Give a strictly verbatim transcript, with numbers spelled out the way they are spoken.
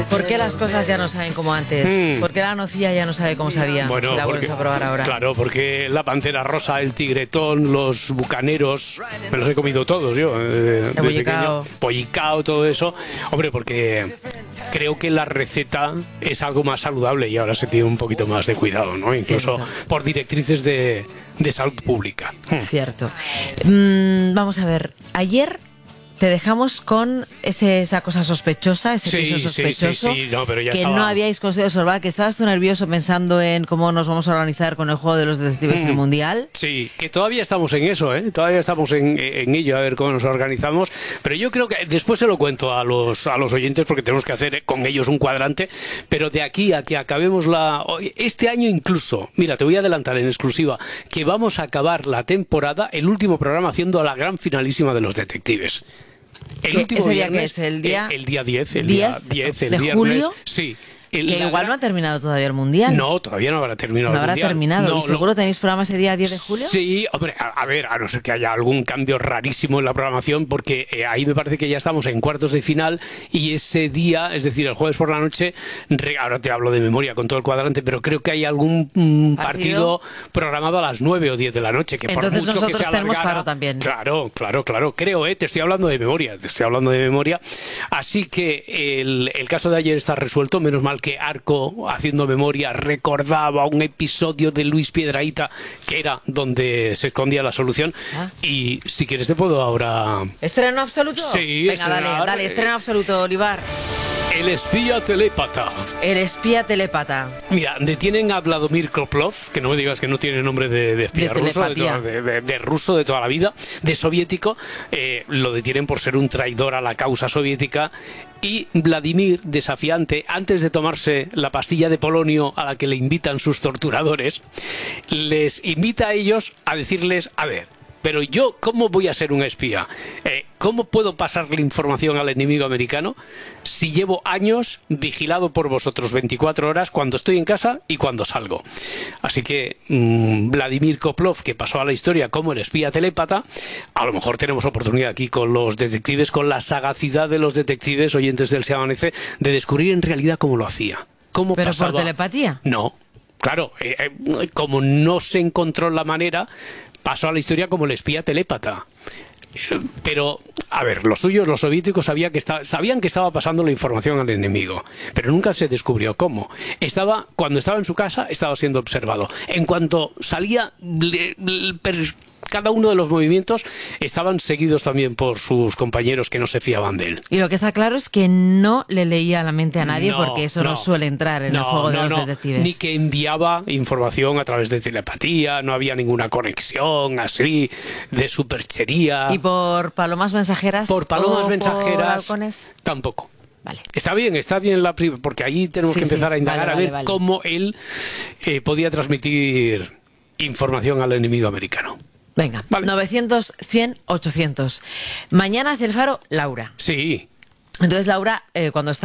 ¿Por qué las cosas ya no saben como antes? Mm. ¿Por qué la nocilla ya no sabe cómo sabía? Bueno, si la porque, vuelves a probar ahora. Claro, porque la pantera rosa, el tigretón, los bucaneros, me los he comido todos yo. Eh, El pollicao. Pollicao, todo eso. Hombre, porque creo que la receta es algo más saludable y ahora se tiene un poquito más de cuidado, ¿no? Incluso Cierto. por directrices de, de salud pública. Cierto. Mm, vamos a ver, ayer te dejamos con ese, esa cosa sospechosa, ese Sí, piso sí, sospechoso, sí, sí, no, pero ya que estaba- no habíais conseguido solvar, que estabas tú nervioso pensando en cómo nos vamos a organizar con el juego de los detectives en el Mm. Mundial. Sí, que todavía estamos en eso, ¿eh? Todavía estamos en, en ello, a ver cómo nos organizamos. Pero yo creo que después se lo cuento a los, a los oyentes porque tenemos que hacer con ellos un cuadrante. Pero de aquí a que acabemos la... Este año incluso, mira, te voy a adelantar en exclusiva, que vamos a acabar la temporada, el último programa haciendo a la gran finalísima de los detectives. El ¿Qué- último ese día viernes, qué es? ¿El día- eh, el día diez, el diez día diez, el de viernes. julio? Sí. El- Que la igual gran- no ha terminado todavía el Mundial. No, todavía no habrá terminado No el habrá Mundial. terminado. No, ¿Y lo- seguro tenéis programa ese día diez de julio? Sí, hombre, a, a ver, a no ser que haya algún cambio rarísimo en la programación, porque eh, ahí me parece que ya estamos en cuartos de final y ese día, es decir, el jueves por la noche, re- ahora te hablo de memoria con todo el cuadrante, pero creo que hay algún mm, ¿Partido? partido programado a las nueve o diez de la noche, que por Entonces mucho nosotros que se tenemos alargara- faro también. Claro, claro, claro, creo, eh, te estoy hablando de memoria, te estoy hablando de memoria. Así que el, el caso de ayer está resuelto, menos mal que Arco, haciendo memoria, recordaba un episodio de Luis Piedrahita que era donde se escondía la solución. Ah. Y si quieres te puedo ahora... ¿Estreno absoluto? Sí, Venga, dale, estrenar, dale, eh. estreno absoluto, Olivar. El espía telépata. El espía telépata. Mira, detienen a Vladimir Koplov, que no me digas que no tiene nombre de, de espía De ruso, de, telepatía. toda- de- de- de ruso de toda la vida, de soviético. Eh, lo detienen por ser un traidor a la causa soviética. Y Vladimir, desafiante, antes de tomarse la pastilla de polonio a la que le invitan sus torturadores, les invita a ellos a decirles, a ver, pero yo, ¿cómo voy a ser un espía? Eh, ¿Cómo puedo pasarle información al enemigo americano si llevo años vigilado por vosotros veinticuatro horas cuando estoy en casa y cuando salgo? Así que mmm, Vladimir Koplov, que pasó a la historia como el espía telépata, a lo mejor tenemos oportunidad aquí con los detectives, con la sagacidad de los detectives, oyentes del Se Amanece, de descubrir en realidad cómo lo hacía. Cómo ¿Pero pasaba... por telepatía? No, claro, eh, eh, como no se encontró la manera, pasó a la historia como el espía telépata. Eh, Pero, a ver, los suyos, los soviéticos, sabía que está- sabían que estaba pasando la información al enemigo, pero nunca se descubrió cómo. Estaba, cuando estaba en su casa, estaba siendo observado. En cuanto salía, le- le- per- cada uno de los movimientos estaban seguidos también por sus compañeros que no se fiaban de él. Y lo que está claro es que no le leía la mente a nadie, No, porque eso no, no. suele entrar en el No, juego de no, los no. detectives. Ni que enviaba información a través de telepatía, no había ninguna conexión así de superchería. ¿Y por palomas mensajeras? Por palomas o mensajeras por halcones? tampoco. Vale. Está bien, está bien la pri- porque ahí tenemos Sí, que empezar sí. a indagar Vale, a vale, ver vale. cómo él eh, podía transmitir información al enemigo americano. Venga, Vale. novecientos, cien, ochocientos. Mañana hace el faro Laura. Sí. Entonces Laura, eh, cuando está